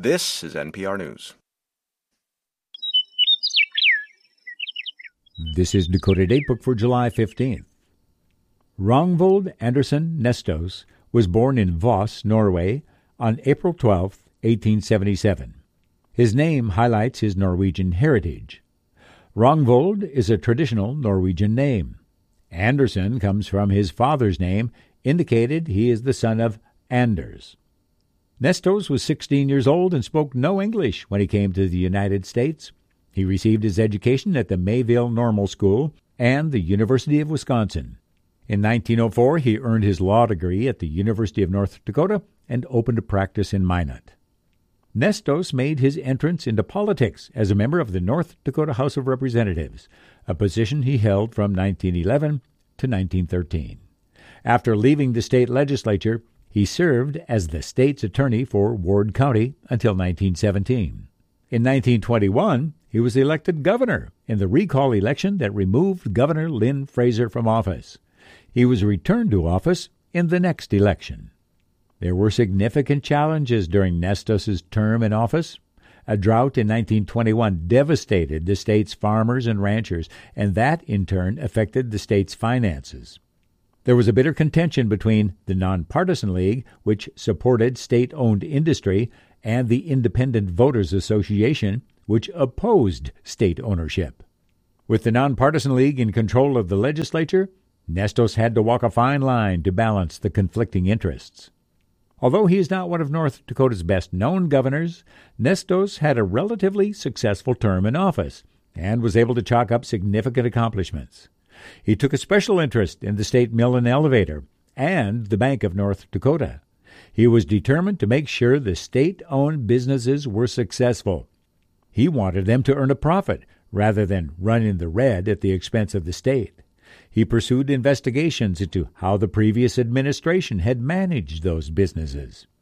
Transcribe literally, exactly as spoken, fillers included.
This is N P R News. This is Dakota Datebook for July fifteenth. Ragnvold Anderson Nestos was born in Voss, Norway, on April twelfth, eighteen seventy-seven. His name highlights his Norwegian heritage. Ragnvold is a traditional Norwegian name. Anderson comes from his father's name, indicated he is the son of Anders. Nestos was sixteen years old and spoke no English when he came to the United States. He received his education at the Mayville Normal School and the University of Wisconsin. In nineteen oh four, he earned his law degree at the University of North Dakota and opened a practice in Minot. Nestos made his entrance into politics as a member of the North Dakota House of Representatives, a position he held from nineteen eleven to nineteen thirteen. After leaving the state legislature, he served as the state's attorney for Ward County until nineteen seventeen. In nineteen twenty-one, he was elected governor in the recall election that removed Governor Lynn Fraser from office. He was returned to office in the next election. There were significant challenges during Nestos' term in office. A drought in nineteen twenty-one devastated the state's farmers and ranchers, and that, in turn, affected the state's finances. There was a bitter contention between the Nonpartisan League, which supported state-owned industry, and the Independent Voters Association, which opposed state ownership. With the Nonpartisan League in control of the legislature, Nestos had to walk a fine line to balance the conflicting interests. Although he is not one of North Dakota's best-known governors, Nestos had a relatively successful term in office and was able to chalk up significant accomplishments. He took a special interest in the state mill and elevator and the Bank of North Dakota. He was determined to make sure the state-owned businesses were successful. He wanted them to earn a profit rather than run in the red at the expense of the state. He pursued investigations into how the previous administration had managed those businesses.